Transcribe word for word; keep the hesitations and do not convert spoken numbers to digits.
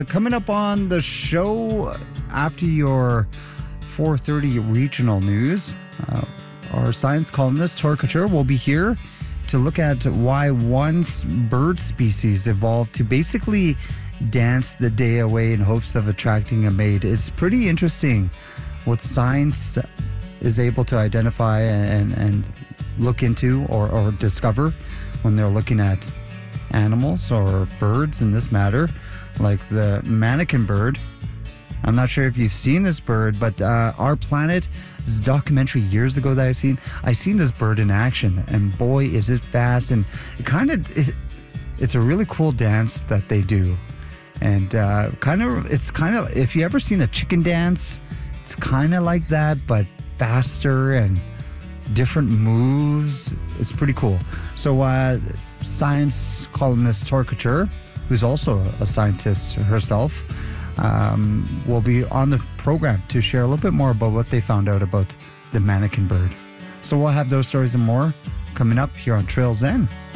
Coming up on the show after your four thirty regional news, uh, our science columnist, Tor Couture, will be here to look at why one bird species evolved to basically dance the day away in hopes of attracting a mate. It's pretty interesting what science is able to identify and, and look into or, or discover when they're looking at animals or birds in this matter, like the manakin bird. I'm not sure if you've seen this bird, but uh, Our Planet is a documentary years ago that I seen. I seen this bird in action, and boy, is it fast! And it kind of, it, it's a really cool dance that they do, and uh, kind of, it's kind of, if you ever seen a chicken dance, it's kind of like that, but faster and different moves. It's pretty cool. So, uh, science columnist Tor Couture, who's also a scientist herself, um, will be on the program to share a little bit more about what they found out about the manakin bird. So we'll have those stories and more coming up here on Trails End.